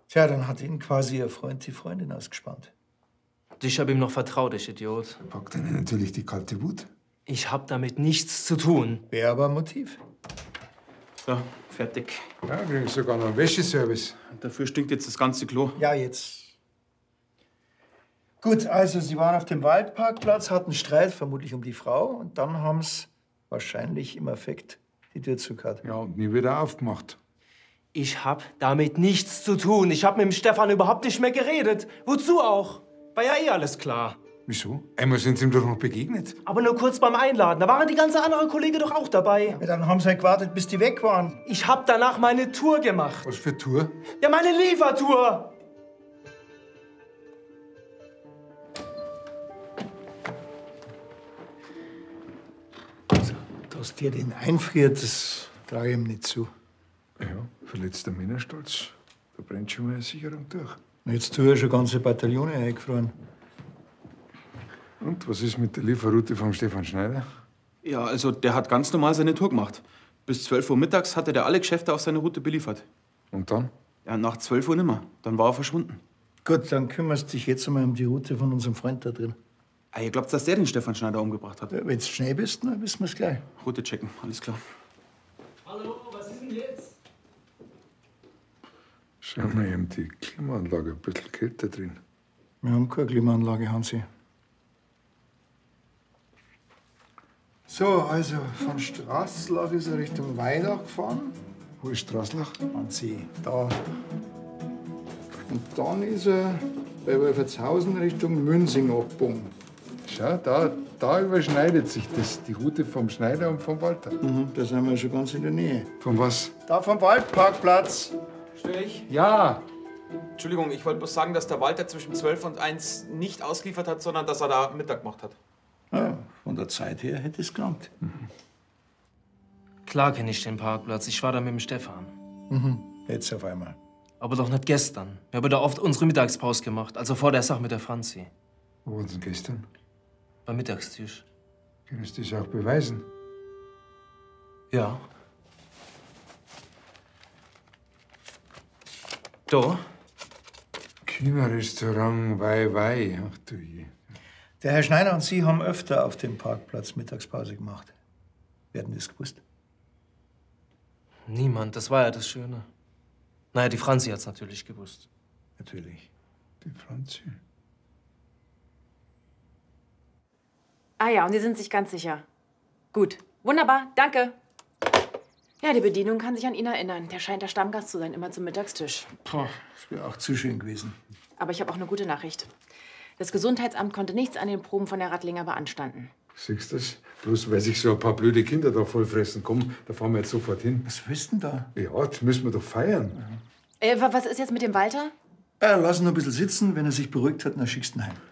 Tja, dann hat Ihnen quasi Ihr Freund die Freundin ausgespannt. Ich hab ihm noch vertraut, ich Idiot. Packt einen natürlich die kalte Wut. Ich hab damit nichts zu tun. Wäre aber ein Motiv. So, fertig. Ja, kriegen sogar noch einen Wäscheservice. Und dafür stinkt jetzt das ganze Klo. Ja, jetzt. Gut, also Sie waren auf dem Waldparkplatz, hatten Streit, vermutlich um die Frau. Und dann haben Sie wahrscheinlich im Affekt die Tür zugehört. Ja, und nie wieder aufgemacht. Ich hab damit nichts zu tun. Ich hab mit dem Stefan überhaupt nicht mehr geredet. Wozu auch? War ja eh alles klar. Wieso? Einmal sind Sie ihm doch noch begegnet. Aber nur kurz beim Einladen. Da waren die ganze andere Kollege doch auch dabei. Ja, dann haben Sie halt gewartet, bis die weg waren. Ich hab danach meine Tour gemacht. Was für Tour? Ja, meine Liefertour. Also, dass dir den einfriert, das traue ich ihm nicht zu. Ja, verletzter Männerstolz. Da brennt schon mal eine Sicherung durch. Jetzt tue ich schon ganze Bataillone eingefroren. Und was ist mit der Lieferroute vom Stefan Schneider? Ja, also der hat ganz normal seine Tour gemacht. Bis 12 Uhr mittags hatte der alle Geschäfte auf seine Route beliefert. Und dann? Ja, nach 12 Uhr nimmer. Dann war er verschwunden. Gut, dann kümmerst du dich jetzt einmal um die Route von unserem Freund da drin. Ah, ihr glaubt, dass der den Stefan Schneider umgebracht hat? Ja, wenn du schnell bist, dann wissen wir es gleich. Route checken, alles klar. Hallo, was ist denn jetzt? Schau mal eben die Klimaanlage, ein bisschen kälter drin. Wir haben keine Klimaanlage, Hansi. So, also von Straßlach ist er Richtung Weidach gefahren. Wo ist Straßlach? An See, da. Und dann ist er bei Wolfertshausen Richtung Münzing abgebogen. Schau, da überschneidet sich das, die Route vom Schneider und vom Walter. Da sind wir schon ganz in der Nähe. Von was? Da vom Waldparkplatz. Störe ich? Ja! Entschuldigung, ich wollte bloß sagen, dass der Walter zwischen 12 und 1 nicht ausgeliefert hat, sondern dass er da Mittag gemacht hat. Ja, von der Zeit her hätte es gelangt. Klar kenne ich den Parkplatz. Ich war da mit dem Stefan. Jetzt auf einmal. Aber doch nicht gestern. Wir haben da oft unsere Mittagspause gemacht. Also vor der Sache mit der Franzi. Wo waren Sie denn gestern? Beim Mittagstisch. Kannst du das auch beweisen? Ja. Da? China-Restaurant Wei Wei. Ach du je. Der Herr Schneider und Sie haben öfter auf dem Parkplatz Mittagspause gemacht. Wir hatten das gewusst. Niemand, das war ja das Schöne. Naja, die Franzi hat's natürlich gewusst. Natürlich. Die Franzi. Ah ja, und Sie sind sich ganz sicher. Gut, wunderbar, danke. Ja, die Bedienung kann sich an ihn erinnern. Der scheint der Stammgast zu sein, immer zum Mittagstisch. Boah, das wäre auch zu schön gewesen. Aber ich habe auch eine gute Nachricht. Das Gesundheitsamt konnte nichts an den Proben von der Rattlinger beanstanden. Siehst du das? Bloß weil sich so ein paar blöde Kinder da vollfressen. Komm, da fahren wir jetzt sofort hin. Was willst du denn da? Ja, das müssen wir doch feiern. Was ist jetzt mit dem Walter? Lass ihn noch ein bisschen sitzen. Wenn er sich beruhigt hat, dann schickst du ihn heim.